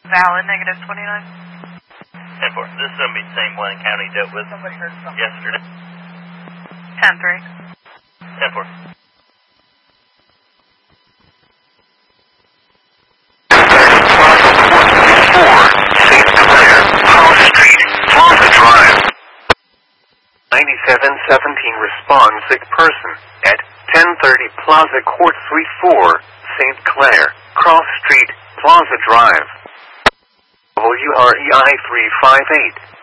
Valid, negative 29. 10-4. This is going to be the same one County dealt with yesterday. 10-3. 10-4. St. Clair, House Street, Plaza Drive. 9717 responds sick person at 1030 Plaza Court Suite 4, St. Clair, Cross Street, Plaza Drive. WREI 358.